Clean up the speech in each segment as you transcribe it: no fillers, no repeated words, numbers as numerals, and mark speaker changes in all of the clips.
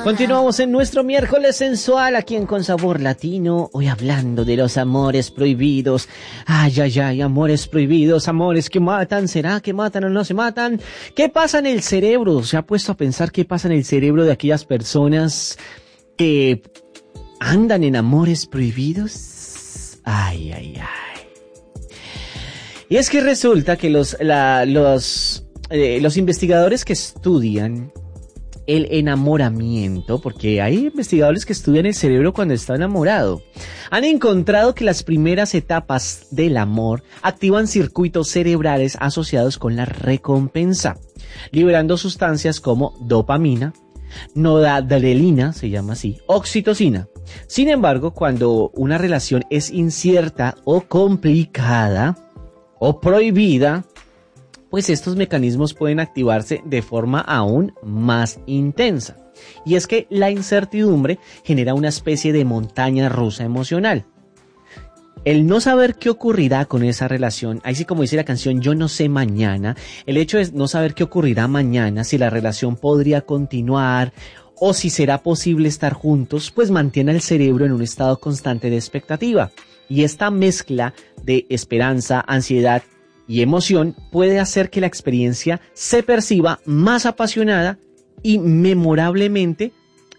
Speaker 1: Continuamos en nuestro miércoles sensual aquí en Con Sabor Latino, hoy hablando de los amores prohibidos. Ay, ay, ay, amores prohibidos, amores que matan, ¿será que matan o no se matan? ¿Qué pasa en el cerebro? ¿Se ha puesto a pensar qué pasa en el cerebro de aquellas personas que andan en amores prohibidos? Ay, ay, ay. Y es que resulta que los investigadores que estudian el enamoramiento, porque hay investigadores que estudian el cerebro cuando está enamorado, han encontrado que las primeras etapas del amor activan circuitos cerebrales asociados con la recompensa, liberando sustancias como dopamina, noradrenalina, se llama así, oxitocina. Sin embargo, cuando una relación es incierta o complicada o prohibida, pues estos mecanismos pueden activarse de forma aún más intensa. Y es que la incertidumbre genera una especie de montaña rusa emocional. El no saber qué ocurrirá con esa relación, ahí sí como dice la canción, yo no sé mañana, el hecho es no saber qué ocurrirá mañana, si la relación podría continuar o si será posible estar juntos, pues mantiene al cerebro en un estado constante de expectativa. Y esta mezcla de esperanza, ansiedad y emoción puede hacer que la experiencia se perciba más apasionada y memorablemente,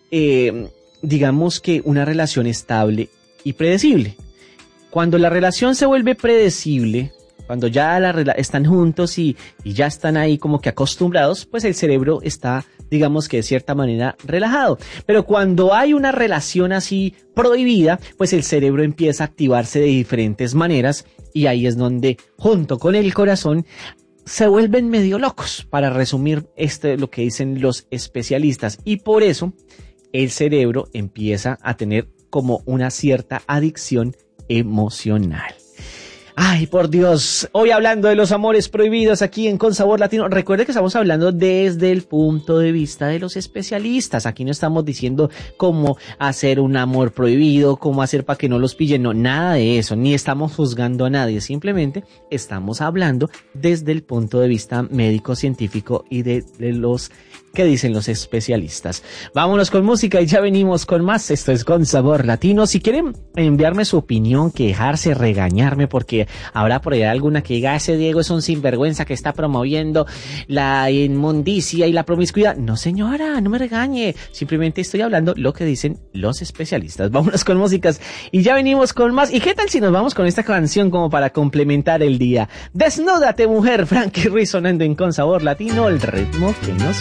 Speaker 1: digamos que una relación estable y predecible. Cuando la relación se vuelve predecible, cuando ya están juntos y ya están ahí como que acostumbrados, pues el cerebro está, digamos que de cierta manera relajado. Pero cuando hay una relación así prohibida, pues el cerebro empieza a activarse de diferentes maneras y ahí es donde, junto con el corazón, se vuelven medio locos, para resumir lo que dicen los especialistas. Y por eso el cerebro empieza a tener como una cierta adicción emocional. Ay, por Dios, hoy hablando de los amores prohibidos aquí en Con Sabor Latino. Recuerde que estamos hablando desde el punto de vista de los especialistas. Aquí no estamos diciendo cómo hacer un amor prohibido, cómo hacer para que no los pillen, no, nada de eso, ni estamos juzgando a nadie, simplemente estamos hablando desde el punto de vista médico, científico y de los que dicen los especialistas. Vámonos con música y ya venimos con más. Esto es Con Sabor Latino. Si quieren enviarme su opinión, quejarse, regañarme, porque habrá por ahí alguna que diga, ese Diego es un sinvergüenza que está promoviendo la inmundicia y la promiscuidad. No, señora, no me regañe. Simplemente estoy hablando lo que dicen los especialistas. Vámonos con músicas y ya venimos con más. ¿Y qué tal si nos vamos con esta canción como para complementar el día? Desnúdate, mujer, Frankie Ruiz sonando en Con Sabor Latino, el ritmo que nos